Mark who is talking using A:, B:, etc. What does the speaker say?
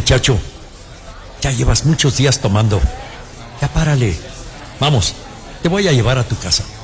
A: muchacho. Ya llevas muchos días tomando. Ya párale. Vamos, te voy a llevar a tu casa.